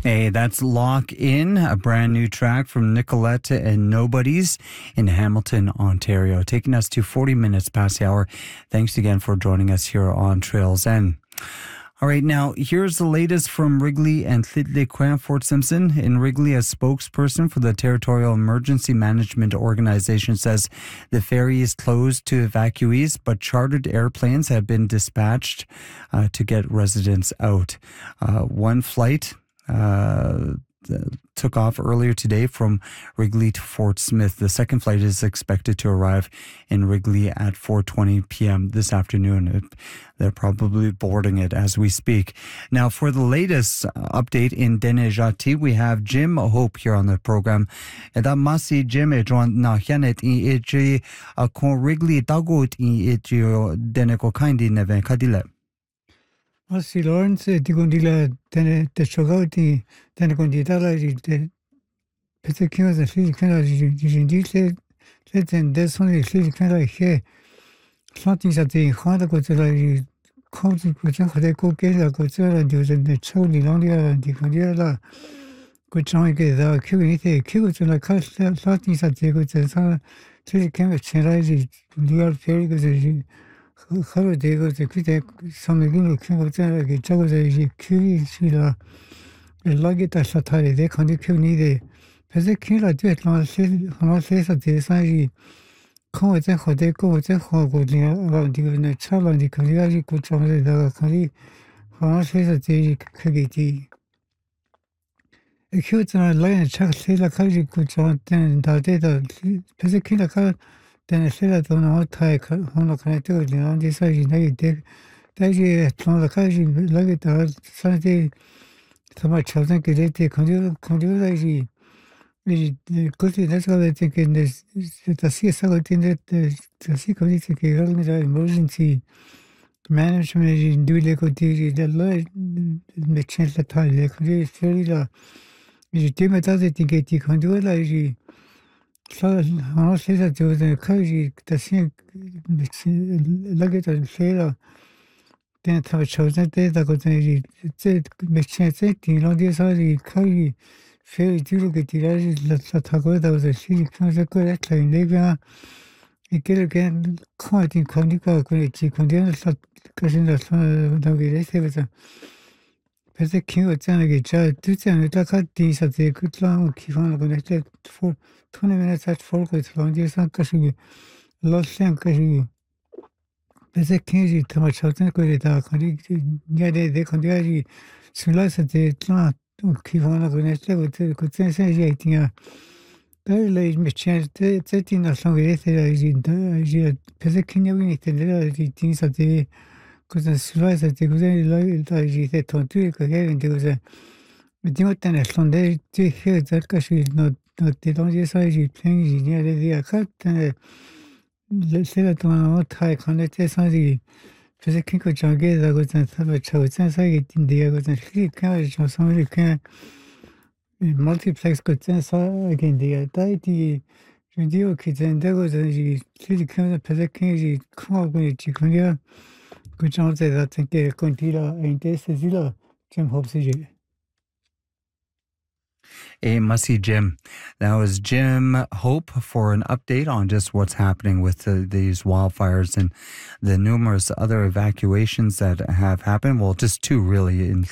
Hey, that's Lock In, a brand new track from Nicolette and Nobodies in Hamilton, Ontario, taking us to 40 minutes past the hour. Thanks again for joining us here on Trails End. All right, now here's the latest from Wrigley and Llŷn Fort Simpson. In Wrigley, a spokesperson for the Territorial Emergency Management Organization says the ferry is closed to evacuees, but chartered airplanes have been dispatched to get residents out. One flight took off earlier today from Wrigley to Fort Smith. The second flight is expected to arrive in Wrigley at 4:20 p.m. this afternoon. They're probably boarding it as we speak. Now, for the latest update in Denejati, we have Jim Hope here on the program. Da masi Jim e joan na hianet in eji kon Wrigley dagot in eji deneko kandi neve kadile. Masi Lawrence di gondila tene te chogauti tene gonditala di pete kios de fili kana di jindile le ten deson di fili kana he planting sa te khada ko tsela di khodi ko tsa khade ko ke la ko tsela di de choli londia di gondila ko chang ke da kyuni te kyo tsela ka planting sa te ko tsela fili kana chela di dual ferry ko di 하루 되고 그때 섬기는 큰 거잖아요. 저거서 이제 큐리시라 연락이다 사타리 내 컨디션이 그래서 큐라 뒤에서 하나에서 대상이 거기서 거대고 어제 하고 내가 디고는 차라리 그래가지 고정에다가 거기 하나에서 되게 크게지 큐트나 라인 차세라 가지 고정된 다데다 그래서 큐라가 then said on all tie on the connected on this side united that you on the occasion like it Sunday so much chosen que te conduire allí y così that's what I think in this the sea so in the sea community que emergency management do le côté de la me change la taille le côté c'est là je te mets à cette étiquette conduire là on sait ça tu veux quand j'ai t'as là que tu fais là t'as ta chose t'es d'accord tu mais c'est tu l'on dit ça quand il fait tu le que tu là ça t'a quoi dans ce si quand je connais là il est bien et quelqu'un quand tu connais quoi que tu connais ça que je ne sais dans les c'est ça parce que 있잖아 게 듣지 않을까 같이 사태 그랑 기본을 그랬을 for 20 minutes at for 그 상황에서 가시기 로스랑 가시기 그래서 kin지 더 찾는 거에다 거기 내가 건드야지 슬라서 때랑 기본을 그랬을 때 그때 생각이 있냐 그래 미친 때 때티나 상황에서 이제 그래서 kin이 있는데 이제 사태 그래서 슬라서 때 그제 라이다 이제 돈투에 그게 이제 디모테네 손데 뒤에 저까지 너 대동지 사이지 팽이 이제 아카트네 레세가 또 타이 컨넥트 사이지 피지컬 장게다고 전사가 저전 사이게 딘데고 전 클릭하고 좀 소리 그 멀티플렉스 그 전사게 딘데 다이티 비디오 키젠데고 전지 피지컬 피지컬이 크고 지금이야 그 정도에다 think continue intensely Jim Hope CJ. Hey, Mussy Jim. That was Jim Hope for an update on just what's happening with these wildfires and the numerous other evacuations that have happened. Well, just two really in